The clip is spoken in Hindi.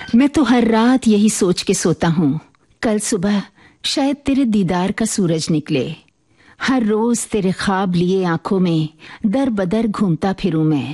मैं तो हर रात यही सोच के सोता हूँ, कल सुबह शायद तेरे दीदार का सूरज निकले। हर रोज तेरे ख्वाब लिए आंखों में दर बदर घूमता फिरूं मैं।